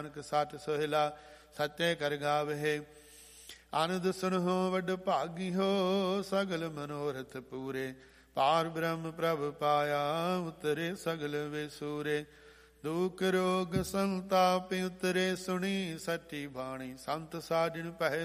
ਸਤ ਸੋਹਿਲਾ ਸਤੇ ਕਰ ਗਾਵਹਿ। ਆਨੰਦ ਸੁਨਹੁ ਵੱਡ ਭਾਗੀ ਹੋ ਸਗਲ ਮਨੋਰਥ ਪੂਰੇ। ਪਾਰ ਬ੍ਰਹਮ ਪ੍ਰਭ ਪਾਇਆ ਉਤਰੇ ਸਗਲ ਵਿਸੂਰੇ। ਦੁਖ ਰੋਗ ਸੰਤਾਪ ਉਤਰੇ ਸੁਣੀ ਸੱਚੀ ਬਾਣੀ। ਸੰਤ ਸਾਜਣ ਪਹਿ